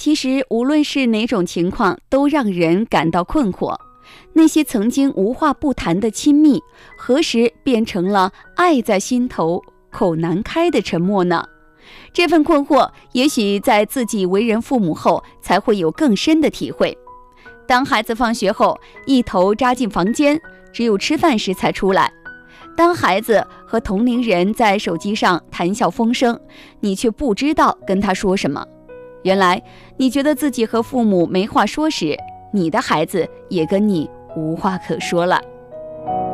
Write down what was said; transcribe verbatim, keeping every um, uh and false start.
其实无论是哪种情况，都让人感到困惑。那些曾经无话不谈的亲密，何时变成了爱在心头口难开的沉默呢？这份困惑，也许在自己为人父母后才会有更深的体会。当孩子放学后一头扎进房间，只有吃饭时才出来；当孩子和同龄人在手机上谈笑风生，你却不知道跟他说什么。原来你觉得自己和父母没话说时，你的孩子也跟你无话可说了。